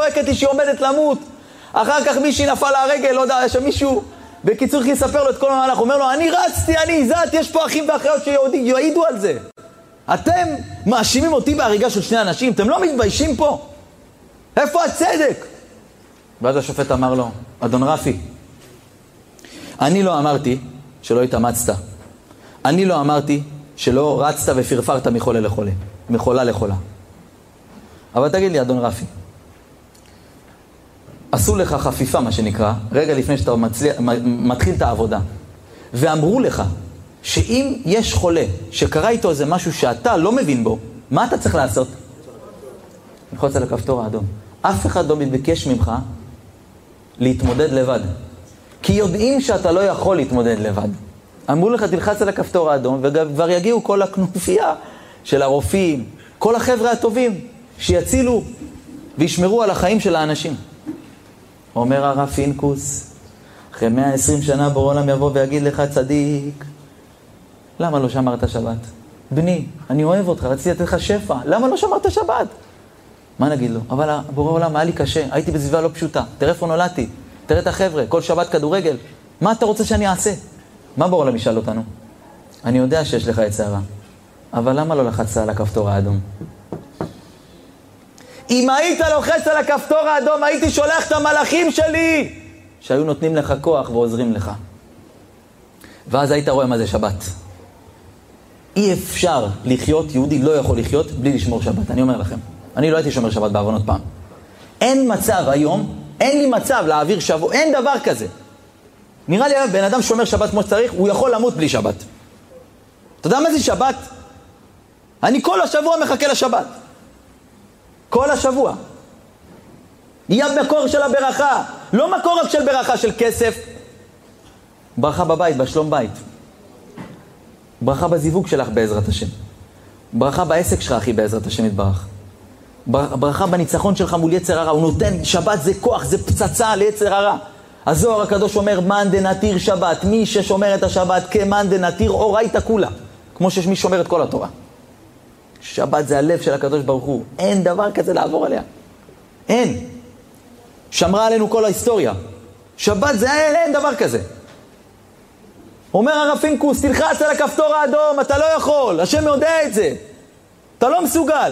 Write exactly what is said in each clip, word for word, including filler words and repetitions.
צועקת לי שהיא עומדת למות. אחר כך מישהי נפל להרגל, לא יודע, יש מישהו, בקיצור כי יספר לו את כל המהלך, אומר לו, אני רצתי, אני הזעתי, יש פה אחים ואחיות שיעידו על זה. אתם מאשימים אותי בהריגה של שני אנשים, אתם לא מתביישים פה? איפה הצדק? ואז השופט אמר לו, אדון רפי, אני לא אמרתי שלא התאמצת. אני לא אמרתי שלא רצת ופרפרת מחולה לחולה, מחולה לחולה. אבל תגיד לי, אדון רפי, עשו לך חפיפה, מה שנקרא, רגע לפני שאתה מצליח, מתחיל את העבודה, ואמרו לך שאם יש חולה שקרה איתו איזה משהו שאתה לא מבין בו, מה אתה צריך לעשות? ללחוץ על הכפתור האדום. אף אחד לא מתבקש ממך להתמודד לבד. כי יודעים שאתה לא יכול להתמודד לבד. אמרו לך, תלחץ על הכפתור האדום, וכבר יגיעו כל הכנופיה של הרופאים, כל החבר'ה הטובים, שיצילו וישמרו על החיים של האנשים. אומר הרב פינקוס, אחרי מאה ועשרים שנה בורא עולם יבוא ויגיד לך, צדיק, למה לא שמרת שבת? בני, אני אוהב אותך, רציתי לתת לך שפע, למה לא שמרת שבת? מה נגיד לו? אבל בורא עולם, היה לי קשה, הייתי בסביבה לא פשוטה, תראה איפה נולדתי, תראה את החבר'ה, כל שבת כדורגל, מה אתה רוצה שאני אעשה? מה בורא עולם ישאל אותנו? אני יודע שיש לך יצר רע, אבל למה לא לחצת על הכפתור האדום? אם היית לוחץ על הכפתור האדום, הייתי שולח את המלאכים שלי, שהיו נותנים לך כוח ועוזרים לך. ואז היית רואה מה זה שבת. אי אפשר לחיות, יהודי לא יכול לחיות בלי לשמור שבת. אני אומר לכם, אני לא הייתי שומר שבת בעוונות פעם. אין מצב היום, אין לי מצב להעביר שבוע, אין דבר כזה. נראה לי, בן אדם שומר שבת כמו שצריך, הוא יכול למות בלי שבת. אתה יודע מה זה שבת? אני כל השבוע מחכה לשבת. כל השבוע. יהיה מקור של הברכה. לא מקור רק של ברכה של כסף. ברכה בבית, בשלום בית. ברכה בזיווג שלך בעזרת השם. ברכה בעסק שלך, אחי, בעזרת השם יתברך. ברכה בניצחון שלך מול יצר הרע. הוא נותן, שבת זה כוח, זה פצצה ליצר הרע. הזוהר הקדוש אומר, מן דנתיר שבת. מי ששומר את השבת כמן דנתיר אורייתא כולה. כמו שיש מי שומר את כל התורה. שבת זה הלב של הקדוש ברוך הוא. אין דבר כזה לעבור עליה. אין. שמרה עלינו כל ההיסטוריה. שבת זה אין, אין דבר כזה. אומר הרב פינקוס, תלחץ על הכפתור האדום, אתה לא יכול. השם יודע את זה. אתה לא מסוגל.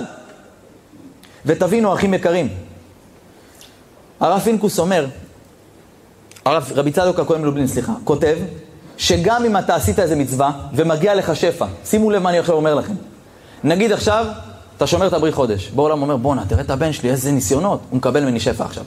ותבינו, אחים יקרים. הרב פינקוס אומר, הרב רבי צדוק הכהן מלובלין, סליחה, כותב, שגם אם אתה עשית איזה מצווה, ומגיע לך שפע, שימו לב מה אני עכשיו אומר לכם. נגיד עכשיו, אתה שומר את הברית חודש. בעולם אומר, בונה, תראה את הבן שלי, איזה ניסיונות. הוא מקבל מני שפע עכשיו.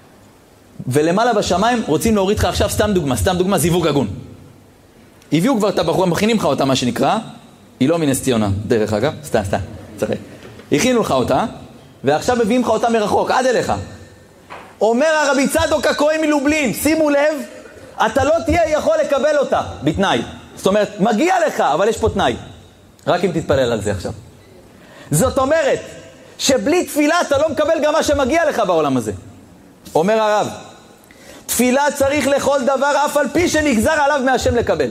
ולמעלה בשמיים רוצים להוריד לך עכשיו, סתם דוגמה, סתם דוגמה, זיווג הגון. הביאו כבר את הבחורה, מכינים לך אותה, מה שנקרא, היא לא מנס ציונה, דרך אגב, סתם, סתם, צריך. הכינו לך אותה, ועכשיו מביאים לך אותה מרחוק, עד אליך. אומר הרבי צדוק הכהן מלובלין, שימו לב, אתה לא תהיה יכול לקבל אותה, בתנאי. זאת אומרת, מגיע לך, אבל יש פה תנאי. רק אם תתפלל על זה עכשיו. זאת אומרת, שבלי תפילה אתה לא מקבל גם מה שמגיע לך בעולם הזה. אומר הרב, תפילה צריך לכל דבר, אף על פי שנגזר עליו מהשם לקבל.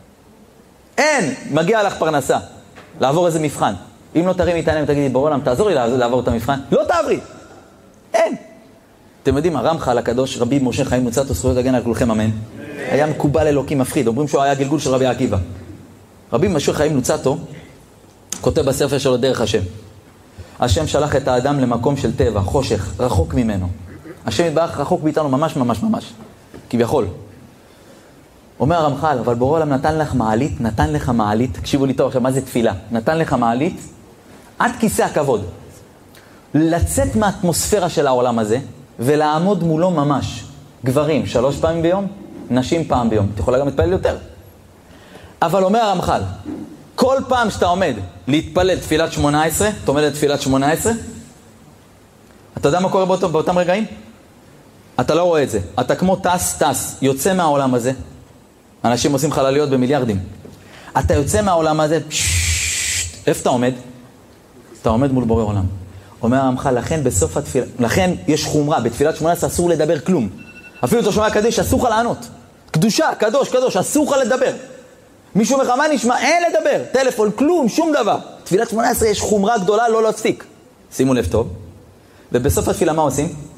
אין, מגיע לך פרנסה, לעבור איזה מבחן. אם לא תרים איתנו ותגידי, בעולם, תעזור לי לעבור את המבחן. לא תעברי. אין. אתם יודעים, הרמח"ל הקדוש, רבי משה חיים לוצאטו, זכויות הגן על כולכם, אמן. היה מקובל אלוקי מפחיד. אומרים שהוא היה גלגול של רבי עקיבא. רבי משה חיים לוצאטו, כותב בספר שלו דרך השם. השם שלח את האדם למקום של טבע, חושך, רחוק ממנו. השם יתברך רחוק מאיתנו ממש ממש ממש. כביכול. אומר הרמח"ל, אבל בורא עולם נתן לך מעלית, נתן לך מעלית, תקשיבו לי טוב עכשיו, מה זה תפילה? נתן לך מעלית עד כיסא הכבוד. לצאת מהאטמוספירה של העולם הזה, ולעמוד מולו ממש. גברים, שלוש פעמים ביום, נשים פעם ביום. את יכולה גם להתפלל יותר. אבל אומר הרמח"ל, כל פעם שאתה עומד להתפלל תפילת שמונה עשרה, אתה עומד לתפילת שמונה עשרה, אתה יודע מה קורה באותם, באותם רגעים? אתה לא רואה את זה. אתה כמו טס, טס, יוצא מהעולם הזה. אנשים עושים חלליות במיליארדים. אתה יוצא מהעולם הזה, פששט, איפה אתה עומד? אתה עומד מול בורא עולם. אומר הרמח"ל, לכן בסוף התפילה, לכן יש חומרה, בתפילת שמונה עשרה אסור לדבר כלום. אפילו אתה שומע קדיש, אסור לך לענות. קדושה, קדוש, קדוש, אסור לך לדבר. מישהו אומר, מה נשמע? אין לדבר. טלפון, כלום, שום דבר. תפילת שמונה עשרה יש חומרה גדולה, לא להפסיק. שימו לב טוב. ובסוף התפילה מה עושים?